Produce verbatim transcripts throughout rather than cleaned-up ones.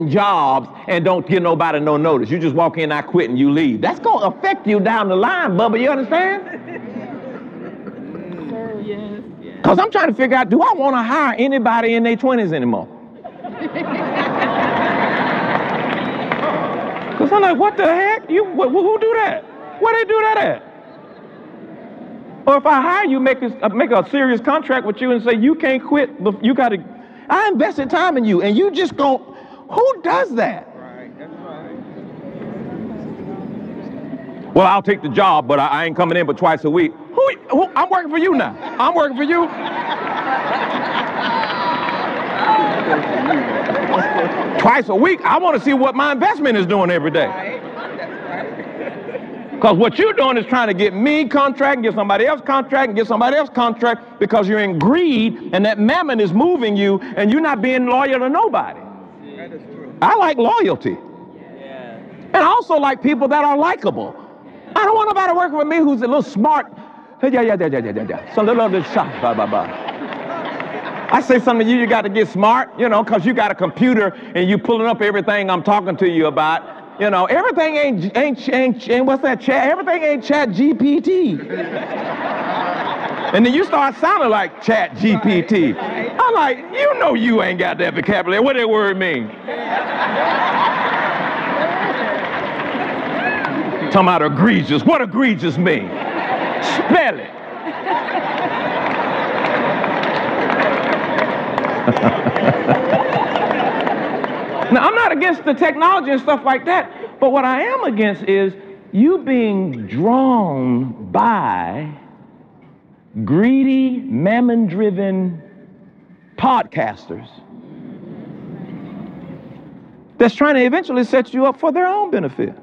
jobs and don't give nobody no notice. You just walk in, I quit, and you leave. That's going to affect you down the line, Bubba. You understand? Yes, yes. Because I'm trying to figure out, do I want to hire anybody in their twenties anymore? Because I'm like, what the heck? You, wh- who do that? Where they do that at? Or if I hire you, make a, make a serious contract with you and say, you can't quit, but you got to, I invested time in you, and you just don't, who does that? Right, that's right. Well, I'll take the job, but I, I ain't coming in but twice a week. Who, who? I'm working for you now. I'm working for you. Twice a week, I want to see what my investment is doing every day. Because what you're doing is trying to get me contract, and get somebody else contract, and get somebody else contract, because you're in greed, and that mammon is moving you, and you're not being loyal to nobody. That is true. I like loyalty. Yeah. And I also like people that are likable. I don't want nobody working with me who's a little smart. Yeah, yeah, yeah, yeah, yeah, yeah, yeah. Some little bit shy, blah, blah, blah. I say something to you, you got to get smart, you know, because you got a computer and you pulling up everything I'm talking to you about. You know, everything ain't, ain't, ain't, ain't what's that, chat? Everything ain't Chat G P T. And then you start sounding like Chat G P T. I'm like, you know you ain't got that vocabulary. What that word mean? Talking about egregious. What egregious mean? Spell it. Now, I'm not against the technology and stuff like that, but what I am against is you being drawn by greedy, mammon-driven podcasters that's trying to eventually set you up for their own benefit.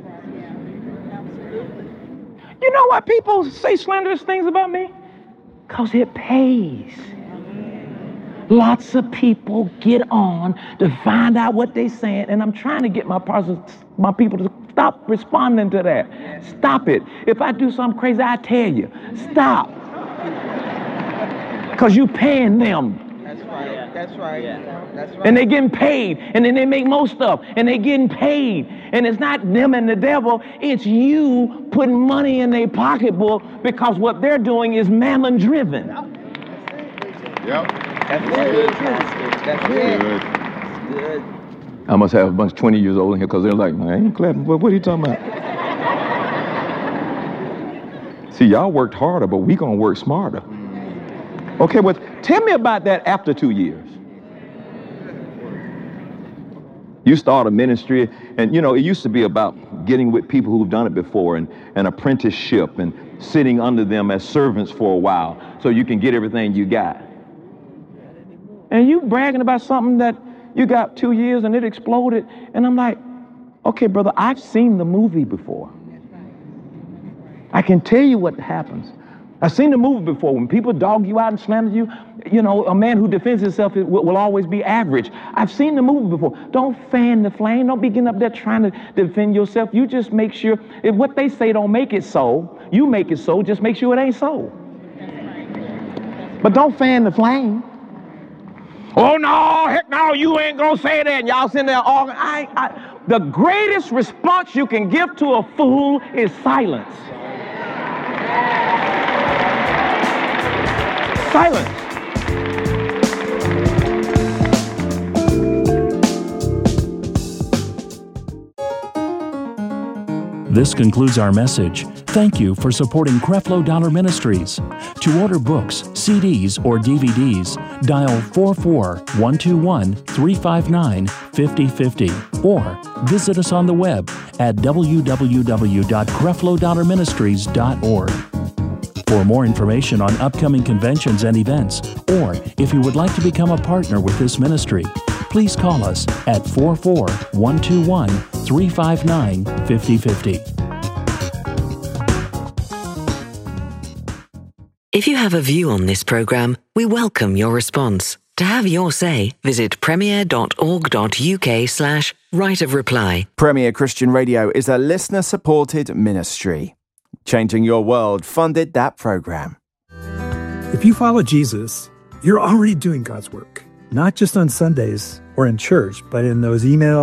You know why people say slanderous things about me? Because it pays. Lots of people get on to find out what they're saying, and I'm trying to get my parcels, my people to stop responding to that. Stop it. If I do something crazy, I tell you. Stop. Because you paying them. That's right. That's right. That's right. And they're getting paid, and then they make more stuff, and they're getting paid. And it's not them and the devil, it's you putting money in their pocketbook, because what they're doing is mammon-driven. Yep. That's good. That's good. Good. I must have a bunch of twenty years old in here, because they're like, man, I ain't clapping. What, what are you talking about? See, y'all worked harder, but we gonna work smarter. Okay, well, tell me about that after two years. You start a ministry, and you know, it used to be about getting with people who've done it before, and an apprenticeship, and sitting under them as servants for a while, so you can get everything you got. And you bragging about something that you got two years and it exploded, and I'm like, okay, brother, I've seen the movie before. I can tell you what happens. I've seen the movie before. When people dog you out and slander you, you know, a man who defends himself will, will always be average. I've seen the movie before. Don't fan the flame. Don't be getting up there trying to defend yourself. You just make sure, if what they say don't make it so, you make it so, just make sure it ain't so. But don't fan the flame. Oh, no, heck no, you ain't gonna say that. And y'all sitting there all, I, I, the greatest response you can give to a fool is silence. Silence. This concludes our message. Thank you for supporting Creflo Dollar Ministries. To order books, C Ds, or D V Ds, dial four four, one two one, three five nine, five zero five zero or visit us on the web at w w w dot creflo dollar ministries dot org. For more information on upcoming conventions and events, or if you would like to become a partner with this ministry, please call us at four four, one two one, three five nine, five zero five zero. If you have a view on this program, we welcome your response. To have your say, visit premier dot org dot u k slash right of reply. Premier Christian Radio is a listener-supported ministry. Changing Your World funded that program. If you follow Jesus, you're already doing God's work. not just on Sundays or in church, but in those emails